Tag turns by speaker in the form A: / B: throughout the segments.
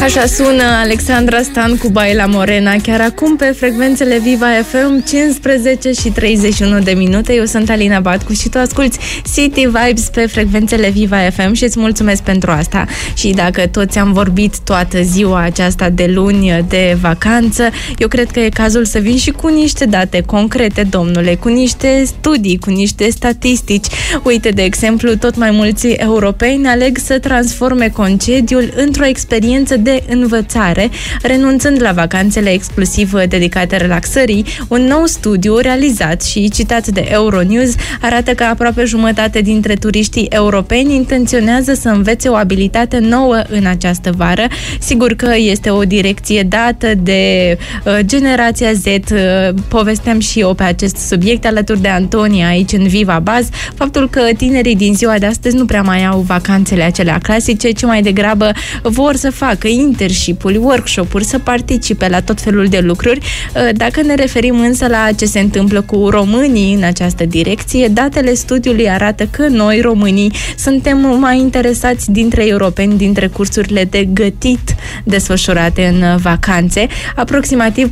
A: Așa sună Alexandra Stan cu Baila Morena, chiar acum pe frecvențele Viva FM, 15 și 31 de minute. Eu sunt Alina Batcu și tu asculți City Vibes pe frecvențele Viva FM și îți mulțumesc pentru asta. Și dacă toți am vorbit toată ziua aceasta de luni de vacanță, eu cred că e cazul să vin și cu niște date concrete, domnule, cu niște studii, cu niște statistici. Uite, de exemplu, tot mai mulți europeni aleg să transforme concediul într-o experiență de învățare, renunțând la vacanțele exclusiv dedicate relaxării. Un nou studiu realizat și citat de Euronews arată că aproape jumătate dintre turiștii europeni intenționează să învețe o abilitate nouă în această vară. Sigur că este o direcție dată de generația Z. Povesteam și eu pe acest subiect alături de Antonia aici în Viva Baz. Faptul că tinerii din ziua de astăzi nu prea mai au vacanțele acelea clasice, ci mai degrabă vor să facă internship-uri, workshop-uri, să participe la tot felul de lucruri. Dacă ne referim însă la ce se întâmplă cu românii în această direcție, datele studiului arată că noi, românii, suntem mai interesați dintre europeni dintre cursurile de gătit desfășurate în vacanțe. Aproximativ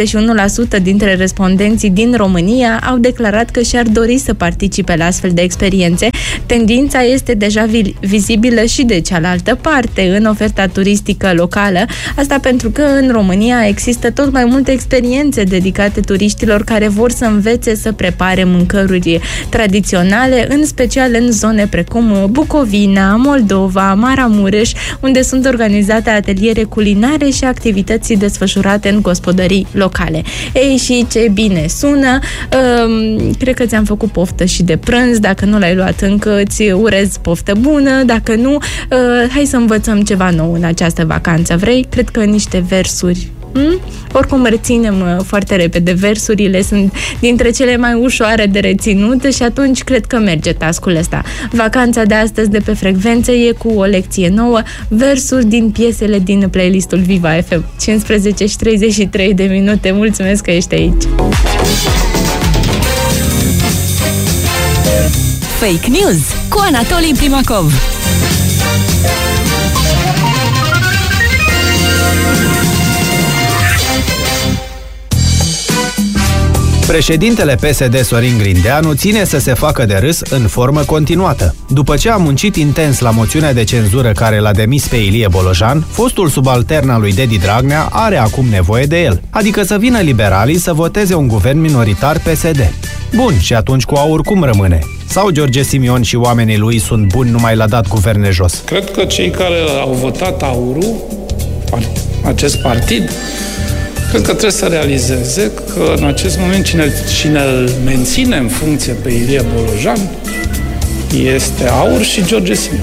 A: 41% dintre respondenții din România au declarat că și-ar dori să participe la astfel de experiențe. Tendința este deja vizibilă și de cealaltă parte, în oferta turistică locală. Asta pentru că în România există tot mai multe experiențe dedicate turiștilor care vor să învețe să prepare mâncăruri tradiționale, în special în zone precum Bucovina, Moldova, Maramureș, unde sunt organizate ateliere culinare și activități desfășurate în gospodării locale. Ei, și ce bine sună! Cred că ți-am făcut poftă și de prânz. Dacă nu l-ai luat încă, îți urez poftă bună. Dacă nu, hai să învățăm ceva nou în această vacanță. Vrei? Cred că niște versuri. Oricum reținem foarte repede. Versurile sunt dintre cele mai ușoare de reținut și atunci cred că merge task-ul ăsta. Vacanța de astăzi de pe frecvență e cu o lecție nouă, versuri din piesele din playlistul Viva FM. 15 și 33 de minute. Mulțumesc că ești aici.
B: Fake News cu Anatolii Primakov.
C: Președintele PSD Sorin Grindeanu ține să se facă de râs în formă continuată. După ce a muncit intens la moțiunea de cenzură care l-a demis pe Ilie Bolojan, fostul subaltern al lui Dedi Dragnea are acum nevoie de el, adică să vină liberalii să voteze un guvern minoritar PSD. Bun, și atunci cu AUR cum rămâne? Sau George Simion și oamenii lui sunt buni numai la dat guverne jos?
D: Cred că cei care au votat AUR-ul, acest partid, cred că trebuie să realizeze că în acest moment cine îl menține în funcție pe Ilie Bolojan este AUR și George Simion.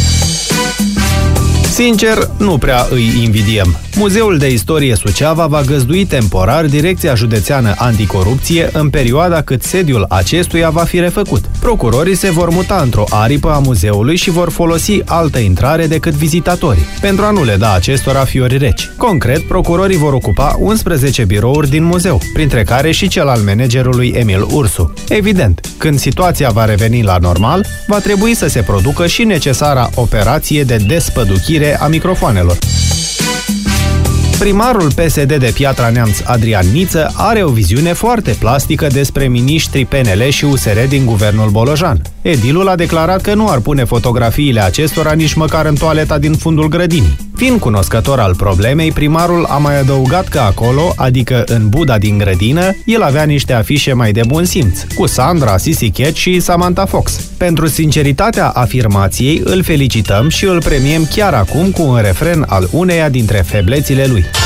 C: Sincer, nu prea îi invidiem. Muzeul de Istorie Suceava va găzdui temporar Direcția Județeană Anticorupție în perioada cât sediul acestuia va fi refăcut. Procurorii se vor muta într-o aripă a muzeului și vor folosi altă intrare decât vizitatorii, pentru a nu le da acestora fiori reci. Concret, procurorii vor ocupa 11 birouri din muzeu, printre care și cel al managerului Emil Ursu. Evident, când situația va reveni la normal, va trebui să se producă și necesara operație de despăduchire a microfoanelor. Primarul PSD de Piatra Neamț, Adrian Niță, are o viziune foarte plastică despre miniștrii PNL și USR din guvernul Bolojan. Edilul a declarat că nu ar pune fotografiile acestora nici măcar în toaleta din fundul grădinii. Fiind cunoscător al problemei, primarul a mai adăugat că acolo, adică în buda din grădină, el avea niște afișe mai de bun simț, cu Sandra, Sissy Catch și Samantha Fox. Pentru sinceritatea afirmației îl felicităm și îl premiem chiar acum cu un refren al uneia dintre feblețile lui.